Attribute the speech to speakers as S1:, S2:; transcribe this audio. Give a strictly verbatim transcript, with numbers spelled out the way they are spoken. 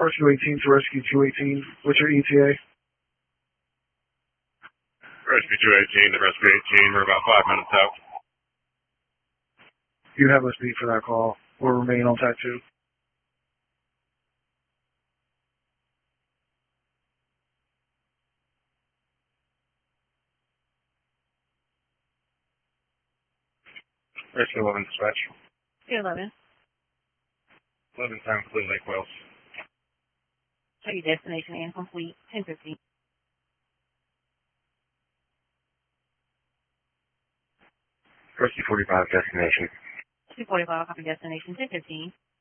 S1: Rescue eighteen to Rescue two eighteen. What's your E T A?
S2: Rescue two eighteen to Rescue eighteen. We're about five minutes out.
S1: You have us beat for that call. We'll remain on Type two.
S2: Rescue eleven dispatch.
S3: eleven.
S2: eleven time complete Lake Wales.
S3: Show your destination and complete. ten fifteen.
S2: Rescue forty-five destination.
S3: two forty-five, copy destination. ten fifteen.